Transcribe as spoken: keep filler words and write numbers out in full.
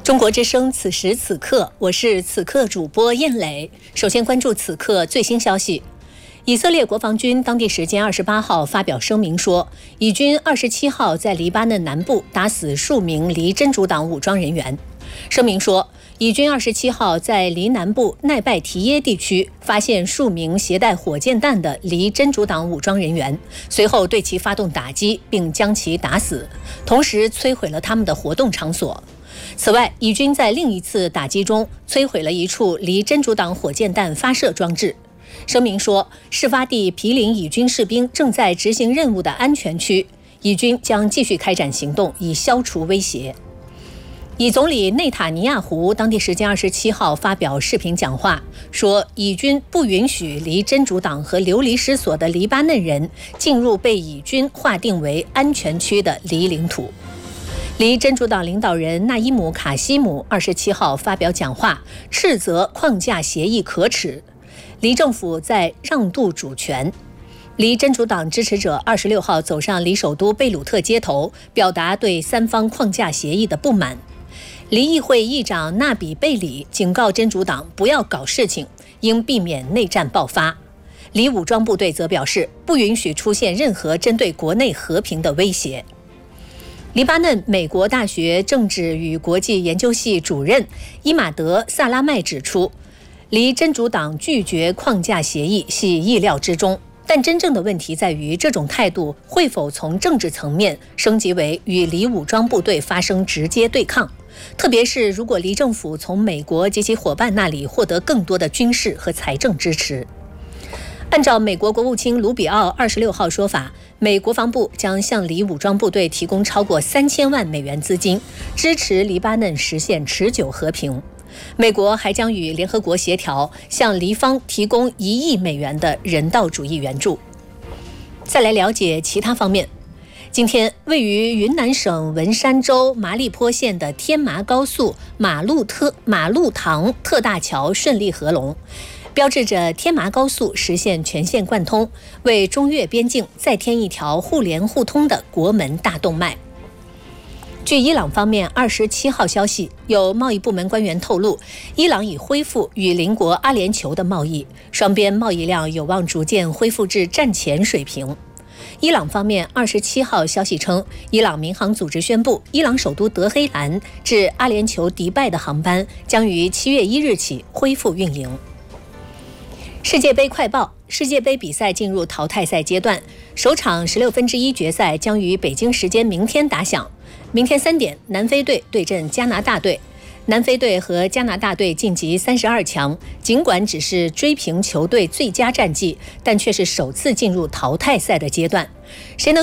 中国之声，此时此刻，我是此刻主播燕磊。首先关注此刻最新消息。以色列国防军当地时间二十八号发表声明说，以军二十七号在黎巴嫩南部打死数名黎真主党武装人员。声明说，以军二十七号在黎南部奈拜提耶地区发现数名携带火箭弹的黎真主党武装人员，随后对其发动打击，并将其打死，同时摧毁了他们的活动场所。此外，以军在另一次打击中摧毁了一处离真主党火箭弹发射装置。声明说，事发地毗邻以军士兵正在执行任务的安全区，以军将继续开展行动，以消除威胁。以总理内塔尼亚胡当地时间二十七号发表视频讲话，说以军不允许离真主党和流离失所的黎巴嫩人进入被以军划定为安全区的黎领土。黎真主党领导人纳伊姆·卡西姆二十七号发表讲话，斥责框架协议可耻，黎政府在让渡主权。黎真主党支持者二十六号走上黎首都贝鲁特街头，表达对三方框架协议的不满。黎议会议长纳比贝里警告真主党不要搞事情，应避免内战爆发。黎武装部队则表示，不允许出现任何针对国内和平的威胁。黎巴嫩美国大学政治与国际研究系主任伊马德·萨拉麦指出，黎真主党拒绝框架协议系意料之中，但真正的问题在于这种态度会否从政治层面升级为与黎武装部队发生直接对抗，特别是如果黎政府从美国及其伙伴那里获得更多的军事和财政支持。按照美国国务卿卢比奥二十六号说法，美国防部将向黎武装部队提供超过三千万美元资金，支持黎巴嫩实现持久和平。美国还将与联合国协调，向黎方提供一亿美元的人道主义援助。再来了解其他方面。今天，位于云南省文山州麻栗坡县的天麻高速马路特马路塘特大桥顺利合龙，标志着天麻高速实现全线贯通，为中越边境再添一条互联互通的国门大动脉。据伊朗方面二十七号消息，有贸易部门官员透露，伊朗已恢复与邻国阿联酋的贸易，双边贸易量有望逐渐恢复至战前水平。伊朗方面二十七号消息称，伊朗民航组织宣布，伊朗首都德黑兰至阿联酋迪拜的航班将于七月一日起恢复运营。世界杯快报：世界杯比赛进入淘汰赛阶段，首场十六分之一决赛将于北京时间明天打响。明天三点，南非队对阵加拿大队。南非队和加拿大队晋级三十二强，尽管只是追平球队最佳战绩，但却是首次进入淘汰赛的阶段。谁能